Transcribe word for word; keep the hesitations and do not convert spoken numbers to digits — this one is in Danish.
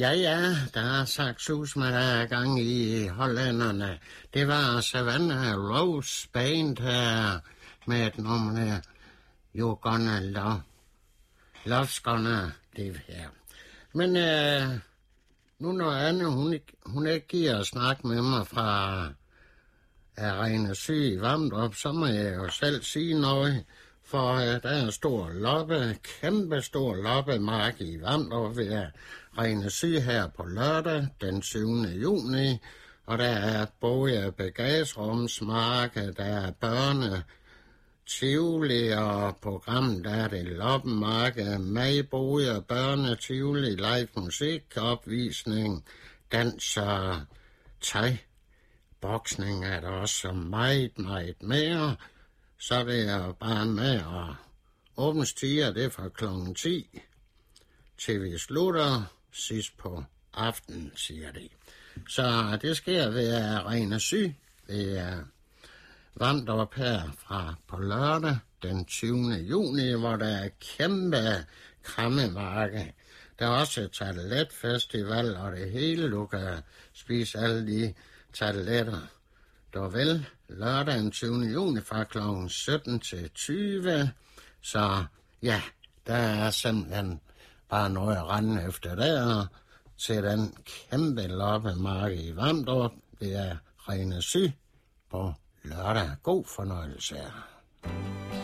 Ja, ja, der er sagt sus med, der er gang i hollænderne. Det var Savannah Rose Band her med et nummer her. You're gonna love, love's gonna live her. Men øh, nu når Anne, hun, hun ikke giver at snakke med mig fra Arena Syg i Vamdrup, så må jeg jo selv sige noget. For øh, der er en stor loppe, kæmpe stor loppemark i Vamdrup ved Arena Syg her på lørdag den syvende juni. Og der er både bagagerumsmarked, der er børne, tivoli og programmet, der er det loppemarked, madboder, børne, tivoli, live musik, opvisning, dans og thai. Boksning er der også meget, meget mere. Så er det jo bare med, og åbningstider, det er fra klokken ti til vi slutter sidst på aftenen, siger de. Så det sker ved Arena Syg. Det er Vamdrup her fra på lørdag den tyvende juni, hvor der er kæmpe krammemarked. Der er også tarteletfestival og det hele. Du kan spise alle de tarteletter. Det var vel lørdag den tyvende juni fra klokken sytten til tyve. Så ja, der er simpelthen bare noget at rende efter der til den kæmpe loppemarked i Vamdrup. Det er Arena Syg på lørdag. God fornøjelse her.